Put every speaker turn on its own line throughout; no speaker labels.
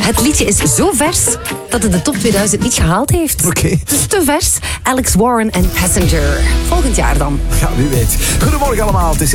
Het liedje is zo vers dat het de top 2000 niet gehaald heeft.
Oké.
Te vers. Alex Warren en Passenger. Volgend jaar dan.
Ja, wie weet. Goedemorgen allemaal. Het is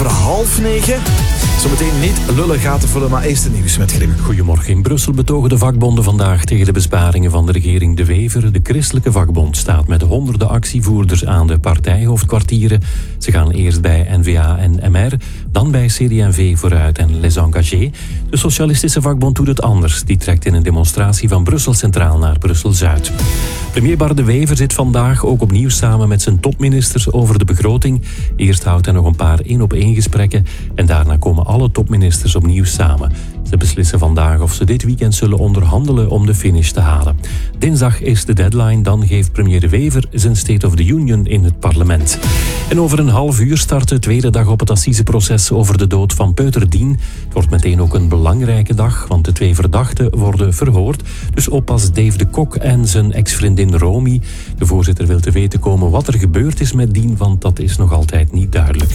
9:01. Zometeen niet lullen gaten vullen, maar eerst het nieuws met Grim.
Goedemorgen. In Brussel betogen de vakbonden vandaag tegen de besparingen van de regering De Wever. De christelijke vakbond staat met honderden actievoerders aan de partijhoofdkwartieren. Ze gaan eerst bij N-VA en MR, dan bij CD&V vooruit en Les Engagés. De socialistische vakbond doet het anders. Die trekt in een demonstratie van Brussel Centraal naar Brussel-Zuid. Premier Bart De Wever zit vandaag ook opnieuw samen met zijn topministers over de begroting. Eerst houdt hij nog een paar 1-op-1 gesprekken en daarna komen alle topministers opnieuw samen. Ze beslissen vandaag of ze dit weekend zullen onderhandelen om de finish te halen. Dinsdag is de deadline, dan geeft premier De Wever zijn State of the Union in het parlement. En over een half uur start de tweede dag op het assiseproces over de dood van Peuter Dien. Het wordt meteen ook een belangrijke dag, want de 2 verdachten worden verhoord. Dus oppas Dave de Kok en zijn ex-vriendin Romy. De voorzitter wil te weten komen wat er gebeurd is met Dien, want dat is nog altijd niet duidelijk.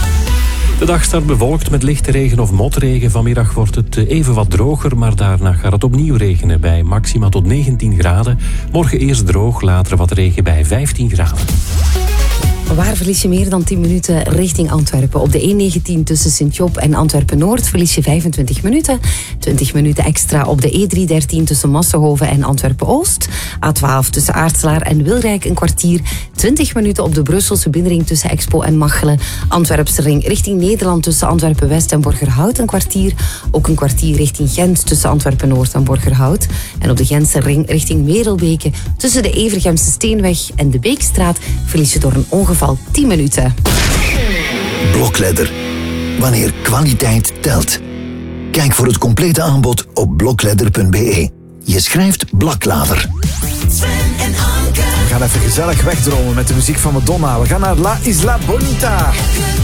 De dag start bewolkt met lichte regen of motregen. Vanmiddag wordt het even wat droger, maar daarna gaat het opnieuw regenen bij maxima tot 19 graden. Morgen eerst droog, later wat regen bij 15 graden.
Waar verlies je meer dan 10 minuten richting Antwerpen? Op de E19 tussen Sint-Job en Antwerpen-Noord verlies je 25 minuten. 20 minuten extra op de E313 tussen Massenhoven en Antwerpen-Oost. A12 tussen Aartselaar en Wilrijk een kwartier. 20 minuten op de Brusselse binnenring tussen Expo en Machelen. Antwerpse ring richting Nederland tussen Antwerpen-West en Borgerhout een kwartier. Ook een kwartier richting Gent tussen Antwerpen-Noord en Borgerhout. En op de Gentse ring richting Merelbeke tussen de Evergemse Steenweg en de Beekstraat verlies je door een ongeval 10 minuten.
Blokledder. Wanneer kwaliteit telt. Kijk voor het complete aanbod op blokledder.be. Je schrijft Blaklader.
We gaan even gezellig wegdromen met de muziek van Madonna. We gaan naar La Isla Bonita.